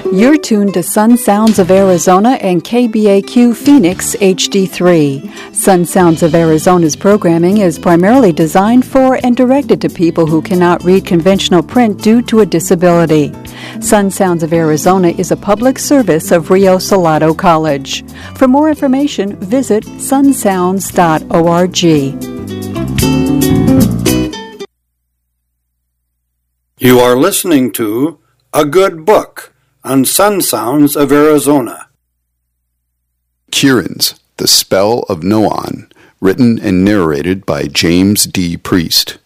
You're tuned to Sun Sounds of Arizona and KBAQ Phoenix HD3. Sun Sounds of Arizona's programming is primarily designed for and directed to people who cannot read conventional print due to a disability. Sun Sounds of Arizona is a public service of Rio Salado College. For more information, visit sunsounds.org. You are listening to A Good Book on Sun Sounds of Arizona. Kiran's The Spell of Noan, written and narrated by James D. Priest.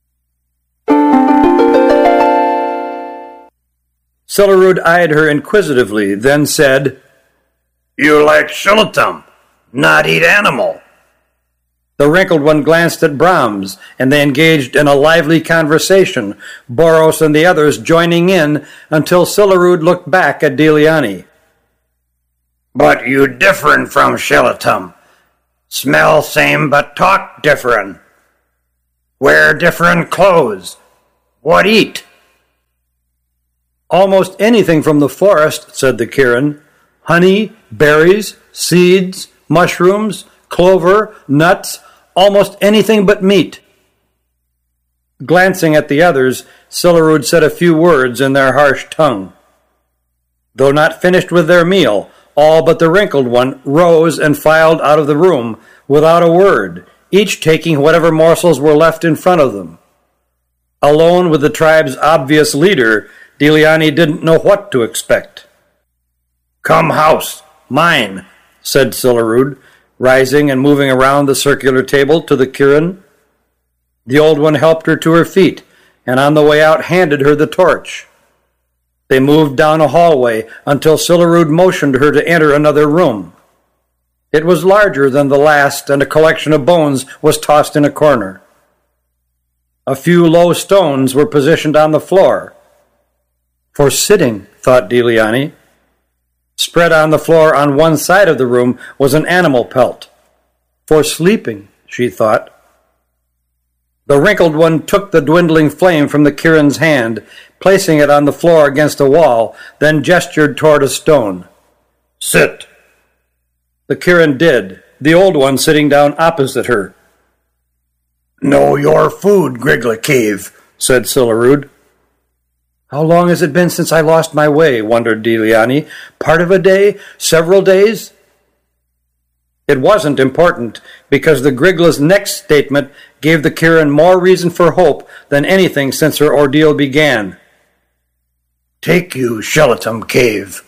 Celerud eyed her inquisitively, then said, "You like shilletum, not eat animal." The wrinkled one glanced at Brahms, and they engaged in a lively conversation, Boros and the others joining in until Celerud looked back at Deliani. "But you different from shilletum. Smell same but talk different. Wear different clothes. What eat?" "Almost anything from the forest," said the Kiran. "Honey, berries, seeds, mushrooms, clover, nuts, almost anything but meat." Glancing at the others, Celerud said a few words in their harsh tongue. Though not finished with their meal, all but the wrinkled one rose and filed out of the room without a word, each taking whatever morsels were left in front of them. Alone with the tribe's obvious leader, Deliani didn't know what to expect. "Come house, mine," said Celerud, rising and moving around the circular table to the Kiran. The old one helped her to her feet, and on the way out handed her the torch. They moved down a hallway until Celerud motioned her to enter another room. It was larger than the last, and a collection of bones was tossed in a corner. A few low stones were positioned on the floor. For sitting, thought Deliani. Spread on the floor on one side of the room was an animal pelt. For sleeping, she thought. The wrinkled one took the dwindling flame from the Kiran's hand, placing it on the floor against a wall, then gestured toward a stone. "Sit." The Kiran did, the old one sitting down opposite her. "Know your food, Grigla Cave," said Celerud. "How long has it been since I lost my way?" wondered Deliani. "Part of a day? Several days?" It wasn't important, because the Grigla's next statement gave the Kiran more reason for hope than anything since her ordeal began. "Take you, Shilletum Cave."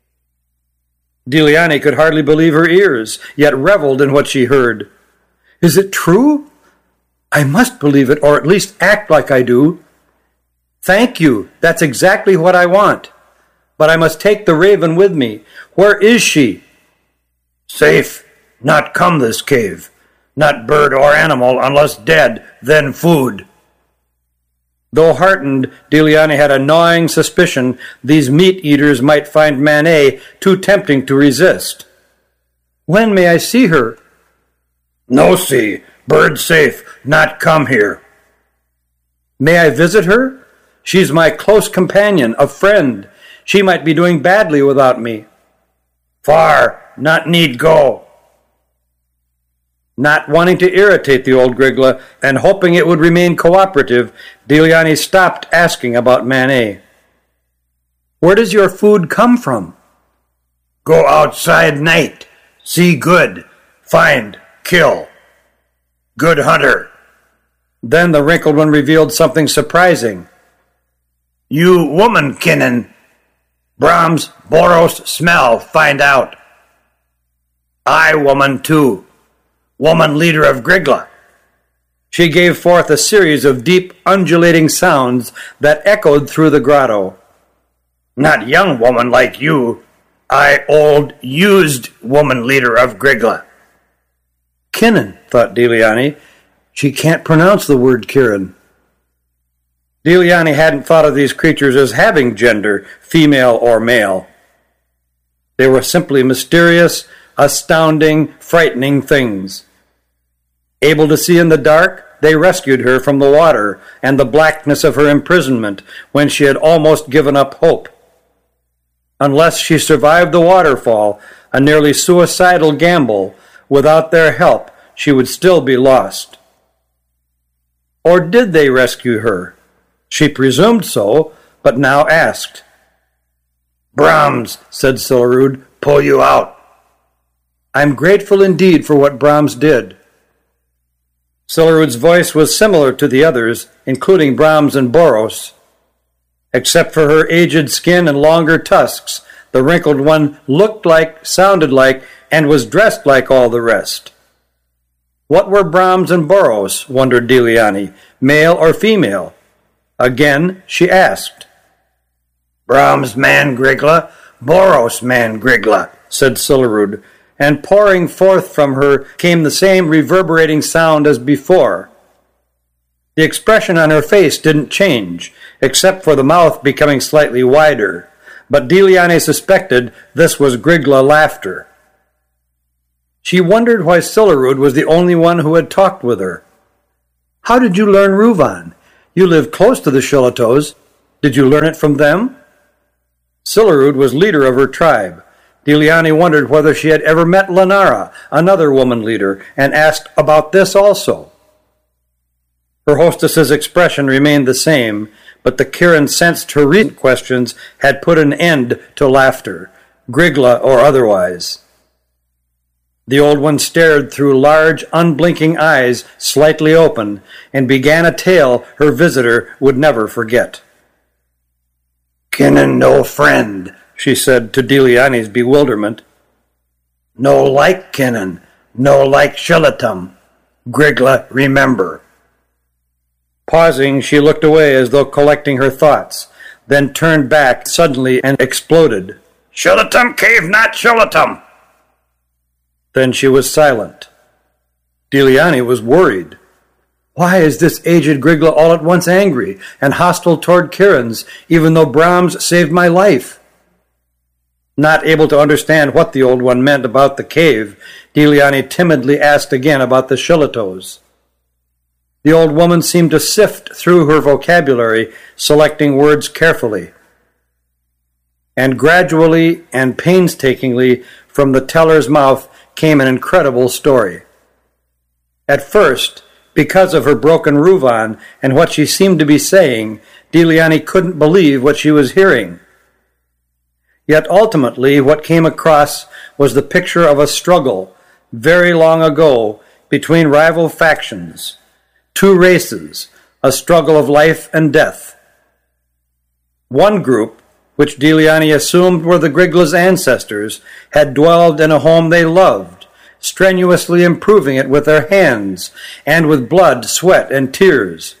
Deliani could hardly believe her ears, yet reveled in what she heard. "Is it true? I must believe it, or at least act like I do. Thank you, that's exactly what I want. But I must take the raven with me. Where is she?" "Safe, not come this cave. Not bird or animal unless dead, then food." Though heartened, Deliani had a gnawing suspicion these meat-eaters might find Manet too tempting to resist. "When may I see her?" "No see. Bird safe, not come here." "May I visit her? She's my close companion, a friend. She might be doing badly without me." "Far, not need go." Not wanting to irritate the old Grigla, and hoping it would remain cooperative, Deliani stopped asking about Manet. "Where does your food come from?" "Go outside night. See good. Find. Kill. Good hunter." Then the wrinkled one revealed something surprising. "You woman kinnin. Brahms, Boros, smell, find out. I woman too. Woman leader of Grigla." She gave forth a series of deep, undulating sounds that echoed through the grotto. "Not young woman like you. I old, used woman leader of Grigla." "Kinnin," thought Deliani. She can't pronounce the word Kiran. Deliani hadn't thought of these creatures as having gender, female or male. They were simply mysterious, astounding, frightening things. Able to see in the dark, they rescued her from the water and the blackness of her imprisonment when she had almost given up hope. Unless she survived the waterfall, a nearly suicidal gamble, without their help, she would still be lost. Or did they rescue her? She presumed so, but now asked. "Brahms," said Sillerud, "pull you out." "I'm grateful indeed for what Brahms did." Sillerud's voice was similar to the others, including Brahms and Boros. Except for her aged skin and longer tusks, the wrinkled one looked like, sounded like, and was dressed like all the rest. What were Brahms and Boros, wondered Deliani, male or female? Again she asked. "Brahms man Grygla, Boros man Grygla," said Sillerud, and pouring forth from her came the same reverberating sound as before. The expression on her face didn't change, except for the mouth becoming slightly wider, but Deliani suspected this was Grygla laughter. She wondered why Sillerud was the only one who had talked with her. "How did you learn Ruvan? You live close to the Shillitoes. Did you learn it from them?" Sillerud was leader of her tribe. Deliani wondered whether she had ever met Lenara, another woman leader, and asked about this also. Her hostess's expression remained the same, but the Kirin sensed her recent questions had put an end to laughter, Grygla or otherwise. The old one stared through large, unblinking eyes slightly open, and began a tale her visitor would never forget. "Kinnin no friend," she said to Deliani's bewilderment. "No like Kinnin, no like Shilitum. Grygla remember." Pausing, she looked away as though collecting her thoughts, then turned back suddenly and exploded. "Shilitum cave not Shilitum!" Then she was silent. Deliani was worried. Why is this aged Grygla all at once angry and hostile toward Kirins, even though Brahms saved my life? Not able to understand what the old one meant about the cave, Deliani timidly asked again about the Shillitoes. The old woman seemed to sift through her vocabulary, selecting words carefully. And gradually and painstakingly from the teller's mouth came an incredible story. At first, because of her broken Ruvan and what she seemed to be saying, Deliani couldn't believe what she was hearing. Yet ultimately what came across was the picture of a struggle, very long ago, between rival factions, two races, a struggle of life and death. One group, which Deliani assumed were the Grygla's ancestors, had dwelled in a home they loved, strenuously improving it with their hands, and with blood, sweat, and tears.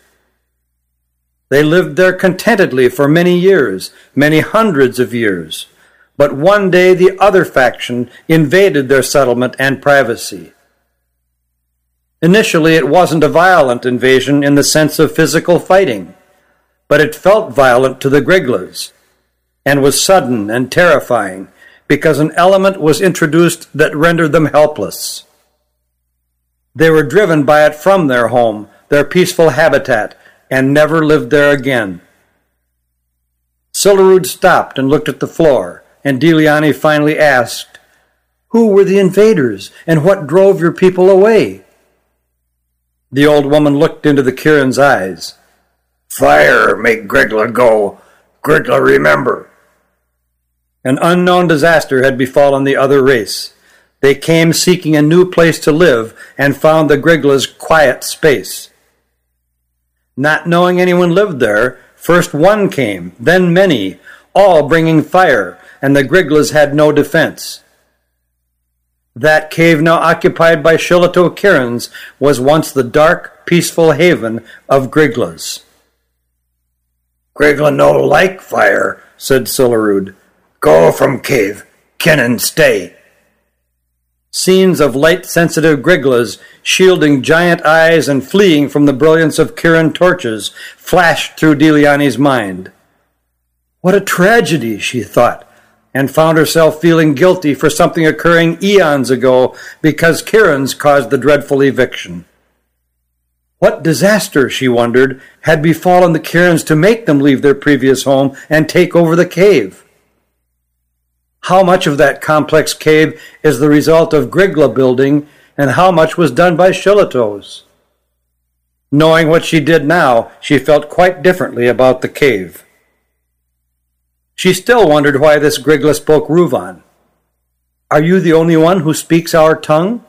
They lived there contentedly for many years, many hundreds of years, but one day the other faction invaded their settlement and privacy. Initially, it wasn't a violent invasion in the sense of physical fighting, but it felt violent to the Gryglas, and was sudden and terrifying, because an element was introduced that rendered them helpless. They were driven by it from their home, their peaceful habitat, and never lived there again. Sillerud stopped and looked at the floor, and Deliani finally asked, "Who were the invaders, and what drove your people away?" The old woman looked into the Kirin's eyes. "Fire make Grygla go. Grygla remember." An unknown disaster had befallen the other race. They came seeking a new place to live and found the Grygla's quiet space. Not knowing anyone lived there, first one came, then many, all bringing fire, and the Gryglas had no defense. That cave now occupied by Shillito Kirins was once the dark, peaceful haven of Gryglas. "Grygla no like fire," said Sillerud. "Go from cave. Kinnin stay." Scenes of light-sensitive Gryglas, shielding giant eyes and fleeing from the brilliance of Kirin torches, flashed through Deliani's mind. What a tragedy, she thought, and found herself feeling guilty for something occurring eons ago because Kirins caused the dreadful eviction. What disaster, she wondered, had befallen the Kirins to make them leave their previous home and take over the cave? How much of that complex cave is the result of Grygla building, and how much was done by Shillitoes? Knowing what she did now, she felt quite differently about the cave. She still wondered why this Grygla spoke Ruvan. Are you the only one who speaks our tongue?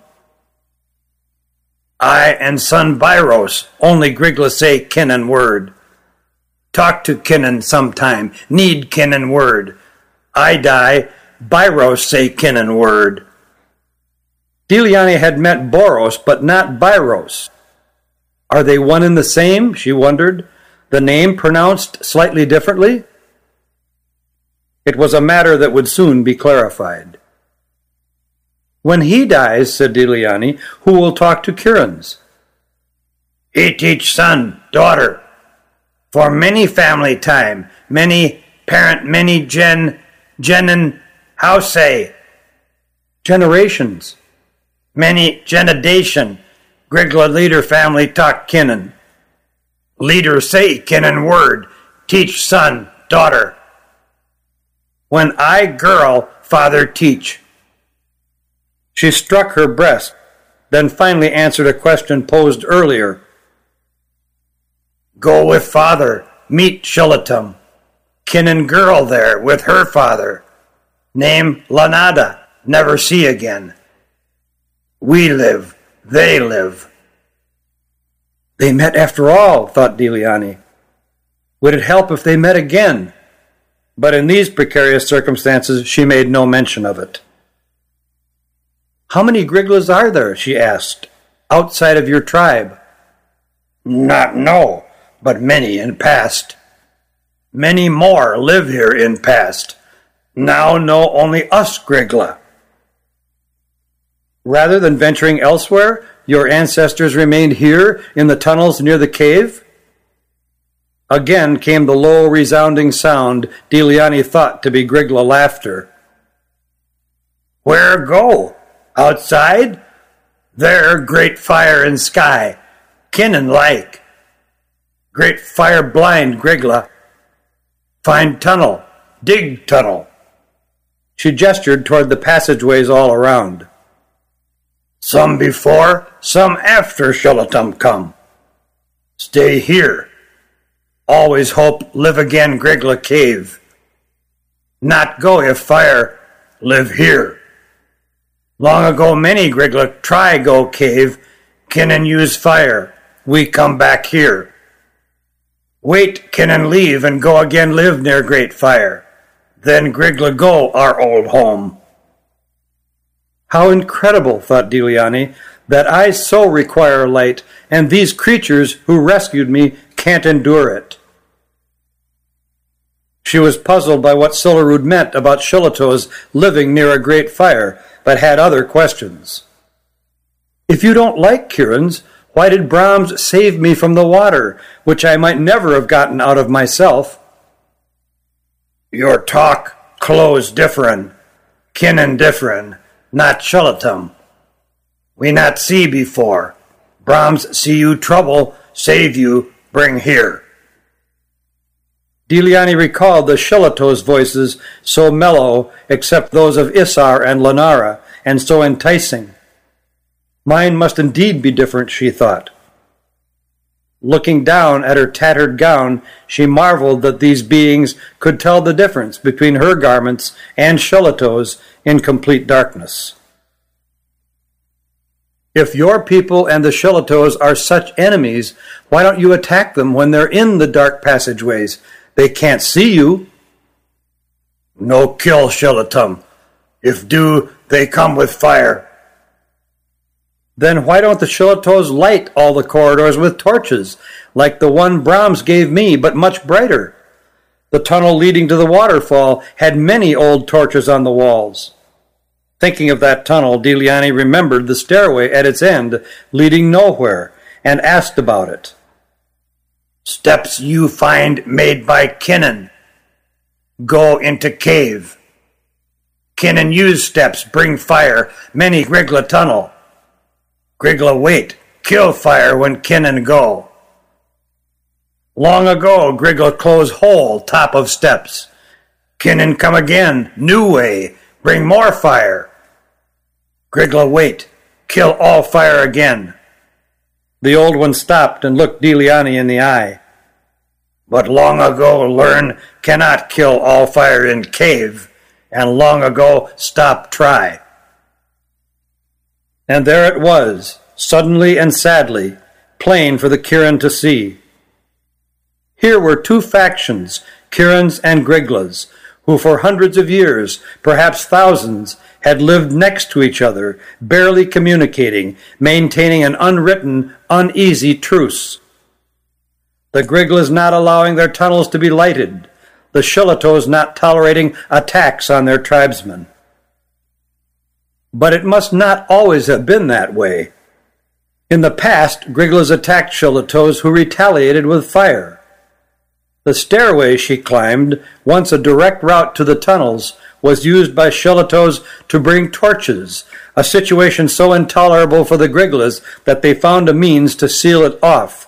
I and son Byros only Grygla say Kinnan word. Talk to Kinnan sometime, need Kinnan word. I die, Byros say Kinnan word. Diliani had met Boros, but not Byros. Are they one and the same, she wondered, the name pronounced slightly differently? It was a matter that would soon be clarified. When he dies, said Diliani, who will talk to Kieran's? He teach son, daughter. For many family time, many parent, many genin, how say? Generations. Many generation. Grygla leader family talk Kinnan. Leader say Kinnan word, teach son, daughter. When I girl, father teach. She struck her breast, then finally answered a question posed earlier. Go with father, meet Shilitum. Kinnan girl there with her father. Name Lanada, never see again. We live, they live. They met after all, thought Diliani. Would it help if they met again? But in these precarious circumstances, she made no mention of it. How many Gryglas are there, she asked, outside of your tribe? Not know, but many in past. Many more live here in past. Now know only us Grygla. Rather than venturing elsewhere, your ancestors remained here in the tunnels near the cave? Again came the low, resounding sound Diliani thought to be Grygla laughter. Where go? Outside? There, great fire in sky. Kinnan like. Great fire blind Grygla. Find tunnel. Dig tunnel. She gestured toward the passageways all around. Some before, some after Shilitum come. Stay here. Always hope live again Grygla cave. Not go if fire, live here. Long ago many Grygla try go cave, Kinnan use fire, we come back here. Wait Kinnan leave and go again live near great fire. Then Grygla go our old home. How incredible, thought Diliani, that I so require light, and these creatures who rescued me can't endure it. She was puzzled by what Silarud meant about Shillitoes living near a great fire, but had other questions. If you don't like Kieran's, why did Brahms save me from the water, which I might never have gotten out of myself? Your talk, clothes different, Kinnan different, not Shilitum. We not see before. Brahms see you trouble, save you, bring here. Diliani recalled the Shillitoes' voices, so mellow, except those of Isar and Lanara, and so enticing. Mine must indeed be different, she thought. Looking down at her tattered gown, she marveled that these beings could tell the difference between her garments and Shillitoes in complete darkness. If your people and the Shillitoes are such enemies, why don't you attack them when they're in the dark passageways? They can't see you. No kill Shilitum. If do, they come with fire. Then why don't the Shillitoes light all the corridors with torches, like the one Brahms gave me, but much brighter? The tunnel leading to the waterfall had many old torches on the walls. Thinking of that tunnel, Diliani remembered the stairway at its end, leading nowhere, and asked about it. Steps you find made by Kinnan. Go into cave. Kinnan use steps, bring fire, many Grygla tunnel. Grygla wait, kill fire when Kinnan go. Long ago, Grygla close hole, top of steps. Kinnan come again, new way, Bring more fire. Grigla, wait. Kill all fire again. The old one stopped and looked Deliani in the eye. But long ago learn cannot kill all fire in cave, and long ago stop try. And there it was, suddenly and sadly, plain for the Kirin to see. Here were two factions, Kirins and Griglas, who for hundreds of years, perhaps thousands, had lived next to each other, barely communicating, maintaining an unwritten, uneasy truce. The Griglas not allowing their tunnels to be lighted, the Shillitoes not tolerating attacks on their tribesmen. But it must not always have been that way. In the past, Griglas attacked Shillitoes who retaliated with fire. The stairway she climbed, once a direct route to the tunnels, was used by Shillitoes to bring torches, a situation so intolerable for the Griglas that they found a means to seal it off.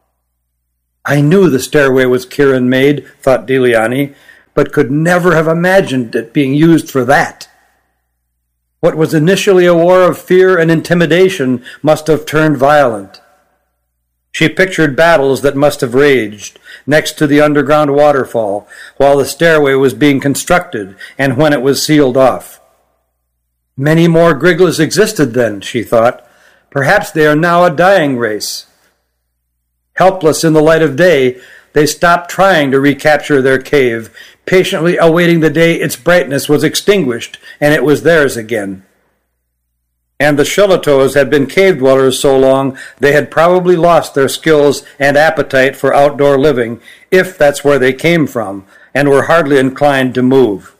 I knew the stairway was Kirin-made, thought Deliani, but could never have imagined it being used for that. What was initially a war of fear and intimidation must have turned violent. She pictured battles that must have raged next to the underground waterfall while the stairway was being constructed and when it was sealed off. Many more Griglas existed then, she thought. Perhaps they are now a dying race. Helpless in the light of day, they stopped trying to recapture their cave, patiently awaiting the day its brightness was extinguished and it was theirs again. And the Shillitoes had been cave dwellers so long they had probably lost their skills and appetite for outdoor living, if that's where they came from, and were hardly inclined to move.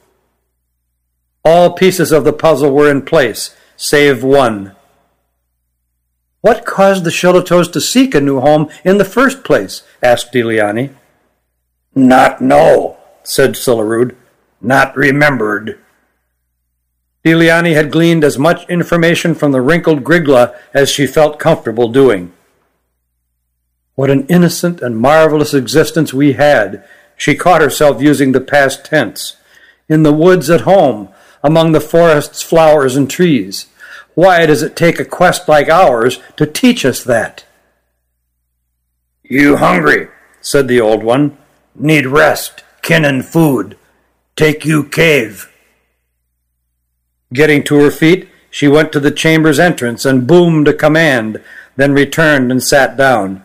All pieces of the puzzle were in place, save one. What caused the Shillitoes to seek a new home in the first place? Asked Deliani. Not know, said Silarud. Not remembered. Deliani had gleaned as much information from the wrinkled Grigla as she felt comfortable doing. What an innocent and marvelous existence we had, she caught herself using the past tense. In the woods at home, among the forest's flowers and trees. Why does it take a quest like ours to teach us that? You hungry, said the old one. Need rest, kin and food. Take you cave. Getting to her feet, she went to the chamber's entrance and boomed a command, then returned and sat down.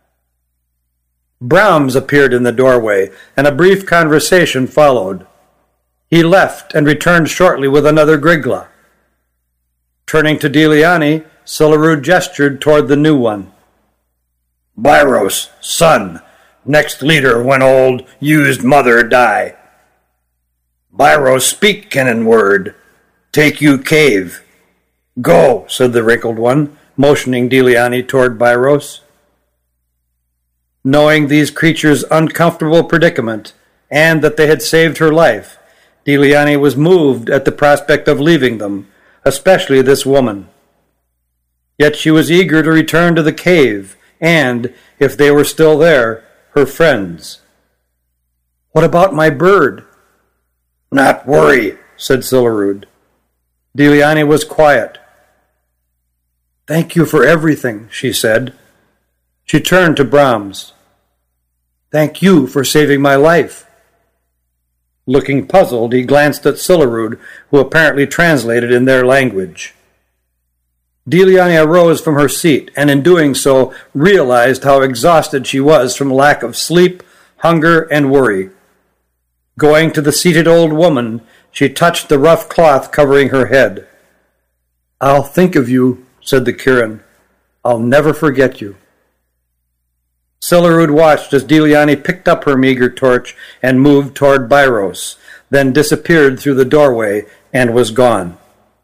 Brahms appeared in the doorway, and a brief conversation followed. He left and returned shortly with another Grigla. Turning to Deliani, Silarud gestured toward the new one. Byros, son, next leader when old, used mother die. Byros speak Kenan word. Take you cave. Go, said the wrinkled one, motioning Deliani toward Byros. Knowing these creatures' uncomfortable predicament, and that they had saved her life, Deliani was moved at the prospect of leaving them, especially this woman. Yet she was eager to return to the cave, and, if they were still there, her friends. What about my bird? Not worry, said Silarud. Deliani was quiet. Thank you for everything, she said. She turned to Brahms. Thank you for saving my life. Looking puzzled, he glanced at Silarud, who apparently translated in their language. Deliani arose from her seat, and in doing so realized how exhausted she was from lack of sleep, hunger, and worry. Going to the seated old woman, she touched the rough cloth covering her head. I'll think of you, said the Kirin. I'll never forget you. Silarud watched as Deliani picked up her meager torch and moved toward Byros, then disappeared through the doorway and was gone.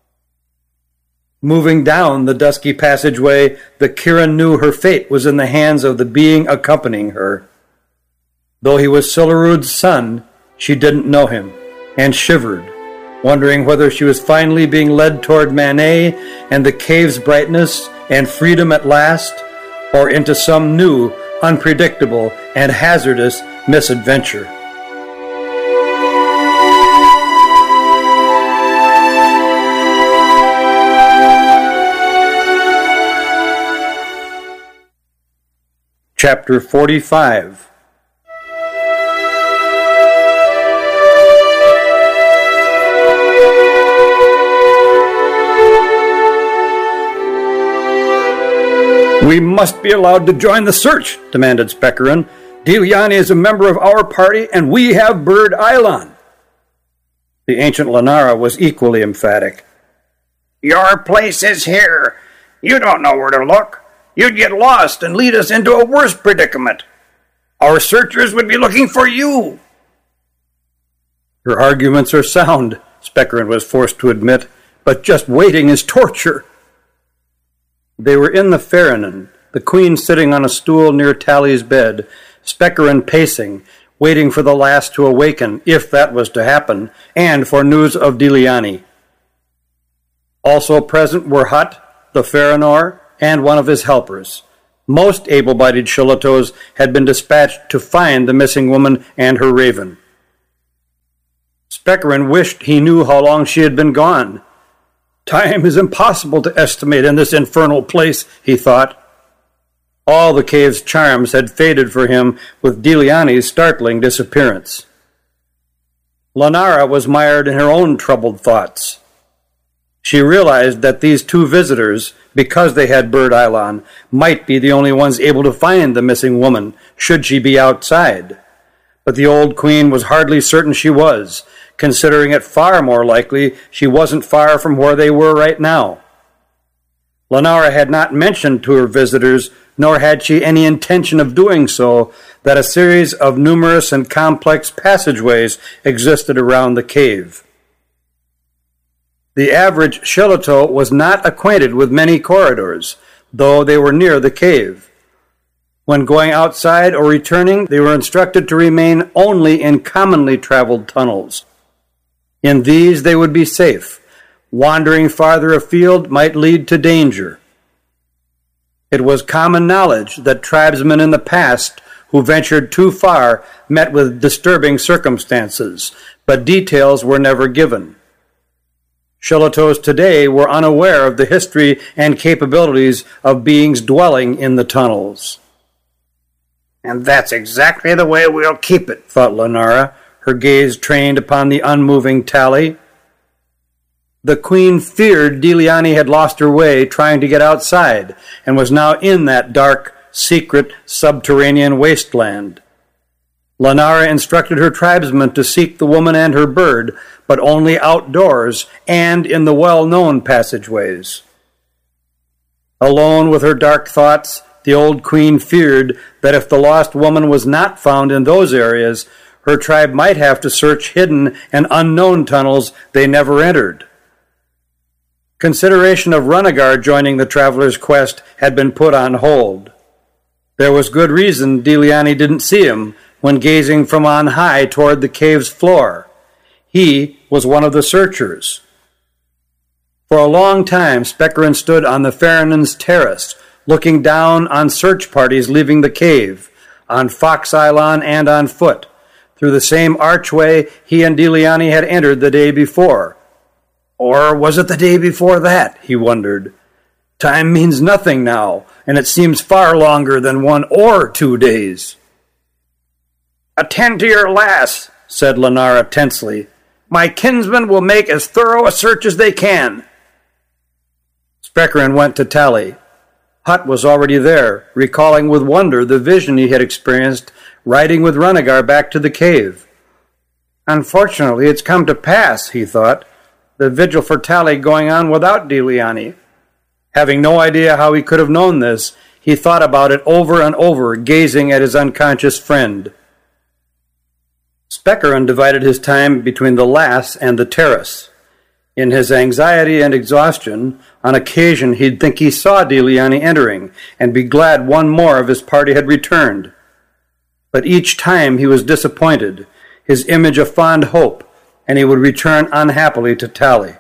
Moving down the dusky passageway, the Kirin knew her fate was in the hands of the being accompanying her. Though he was Silarud's son, she didn't know him, and shivered, wondering whether she was finally being led toward Manet and the cave's brightness and freedom at last, or into some new, unpredictable, and hazardous misadventure. Chapter 45. "We must be allowed to join the search," demanded Spekerin. "Diliani is a member of our party, and we have Bird Island." The ancient Lenara was equally emphatic. "Your place is here. You don't know where to look. You'd get lost and lead us into a worse predicament. Our searchers would be looking for you." "Her arguments are sound," Spekerin was forced to admit, "but just waiting is torture." They were in the Ferrynen, the Queen sitting on a stool near Tally's bed, Spekerin pacing, waiting for the lass to awaken, if that was to happen, and for news of Diliani. Also present were Hutt, the Ferranor, and one of his helpers. Most able-bodied Shillitoes had been dispatched to find the missing woman and her raven. Spekerin wished he knew how long she had been gone. "Time is impossible to estimate in this infernal place," he thought. All the cave's charms had faded for him with Diliani's startling disappearance. Lenara was mired in her own troubled thoughts. She realized that these two visitors, because they had Bird Island, might be the only ones able to find the missing woman, should she be outside. But the old queen was hardly certain she was, considering it far more likely she wasn't far from where they were right now. Lenara had not mentioned to her visitors, nor had she any intention of doing so, that a series of numerous and complex passageways existed around the cave. The average Shillito was not acquainted with many corridors, though they were near the cave. When going outside or returning, they were instructed to remain only in commonly traveled tunnels. In these they would be safe. Wandering farther afield might lead to danger. It was common knowledge that tribesmen in the past who ventured too far met with disturbing circumstances, but details were never given. Shillitoes today were unaware of the history and capabilities of beings dwelling in the tunnels. "And that's exactly the way we'll keep it," thought Lenara, her gaze trained upon the unmoving Tally. The queen feared Diliani had lost her way trying to get outside, and was now in that dark, secret, subterranean wasteland. Lenara instructed her tribesmen to seek the woman and her bird, but only outdoors and in the well-known passageways. Alone with her dark thoughts, the old queen feared that if the lost woman was not found in those areas, her tribe might have to search hidden and unknown tunnels they never entered. Consideration of Runnegar joining the traveler's quest had been put on hold. There was good reason Diliani didn't see him when gazing from on high toward the cave's floor. He was one of the searchers. For a long time, Spekerin stood on the Ferrynen's terrace, looking down on search parties leaving the cave, on Fox Island and on foot, through the same archway he and Diliani had entered the day before. Or was it the day before that, he wondered. Time means nothing now, and it seems far longer than 1 or 2 days. "Attend to your lass," said Lenara tensely. "My kinsmen will make as thorough a search as they can." Spekerin went to Tally. Hutt was already there, recalling with wonder the vision he had experienced riding with Runnegar back to the cave. Unfortunately, it's come to pass, he thought, the vigil for Tally going on without Diliani. Having no idea how he could have known this, he thought about it over and over, gazing at his unconscious friend. Spekerin divided his time between the lass and the terrace. In his anxiety and exhaustion, on occasion he'd think he saw Diliani entering, and be glad one more of his party had returned. But each time he was disappointed, his image a fond hope, and he would return unhappily to Tally.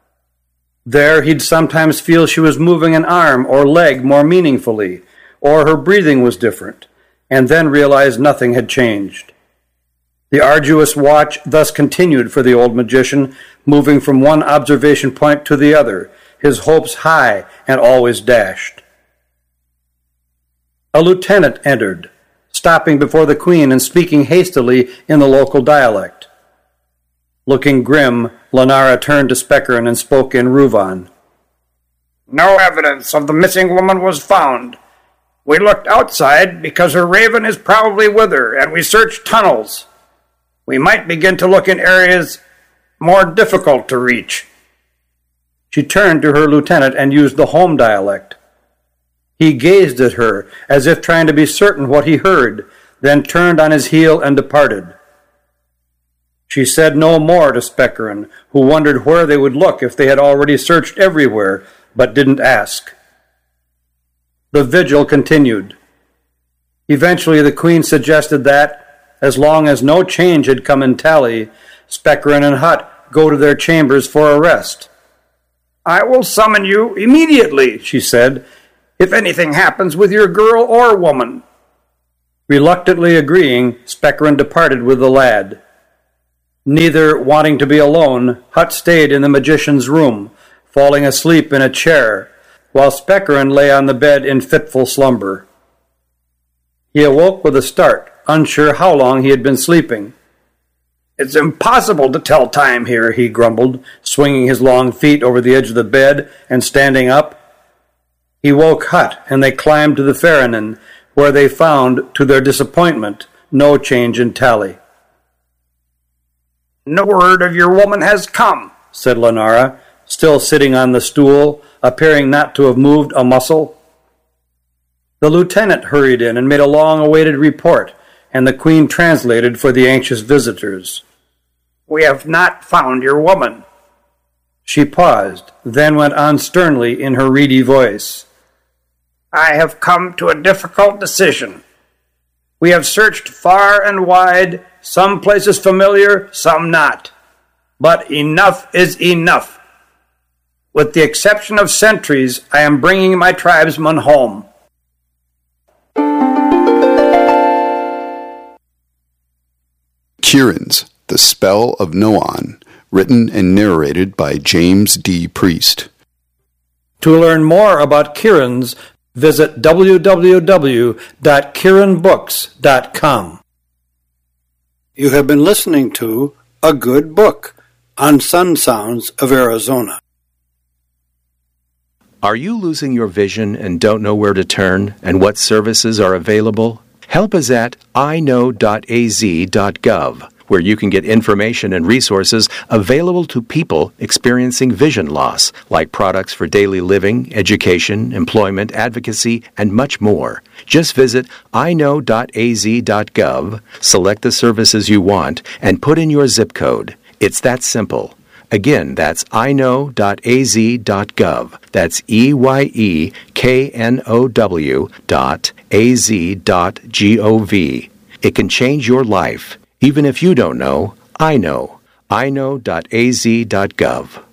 There he'd sometimes feel she was moving an arm or leg more meaningfully, or her breathing was different, and then realize nothing had changed. The arduous watch thus continued for the old magician, moving from one observation point to the other, his hopes high and always dashed. A lieutenant entered, stopping before the Queen and speaking hastily in the local dialect. Looking grim, Lenara turned to Speckeren and spoke in Ruvan. No evidence of the missing woman was found. We looked outside because her raven is probably with her, and we searched tunnels. We might begin to look in areas more difficult to reach. She turned to her lieutenant and used the home dialect. He gazed at her, as if trying to be certain what he heard, then turned on his heel and departed. She said no more to Speckeren, who wondered where they would look if they had already searched everywhere, but didn't ask. The vigil continued. Eventually the Queen suggested that, as long as no change had come in tally, Speckeren and Hutt go to their chambers for a rest. I will summon you immediately, she said, if anything happens with your girl or woman. Reluctantly agreeing, Speckeren departed with the lad. Neither wanting to be alone, Hutt stayed in the magician's room, falling asleep in a chair, while Speckeren lay on the bed in fitful slumber. He awoke with a start, unsure how long he had been sleeping. It's impossible to tell time here, he grumbled, swinging his long feet over the edge of the bed and standing up. He woke Hutt, and they climbed to the Ferrynen, where they found, to their disappointment, no change in tally. No word of your woman has come, said Lenara, still sitting on the stool, appearing not to have moved a muscle. The lieutenant hurried in and made a long-awaited report, and the Queen translated for the anxious visitors. We have not found your woman. She paused, then went on sternly in her reedy voice. I have come to a difficult decision. We have searched far and wide, some places familiar, some not. But enough is enough. With the exception of sentries, I am bringing my tribesmen home. Kieran's The Spell of Noan, written and narrated by James D. Priest. To learn more about Kieran's, visit www.kieranbooks.com. You have been listening to A Good Book on Sun Sounds of Arizona. Are you losing your vision and don't know where to turn and what services are available? Help is at iknow.az.gov, where you can get information and resources available to people experiencing vision loss, like products for daily living, education, employment, advocacy, and much more. Just visit iknow.az.gov, select the services you want, and put in your zip code. It's that simple. Again, that's iknow.az.gov. That's EYEKNOW.az.gov. It can change your life. Even if you don't know, I know. iknow.az.gov.